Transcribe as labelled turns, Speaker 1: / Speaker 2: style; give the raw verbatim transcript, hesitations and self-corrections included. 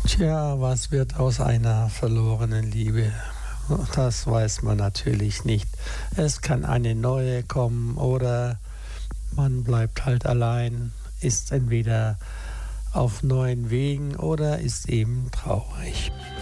Speaker 1: Tja, was wird aus einer verlorenen Liebe? Das weiß man natürlich nicht. Es kann eine neue kommen oder man bleibt halt allein, ist entweder auf neuen Wegen oder ist eben traurig.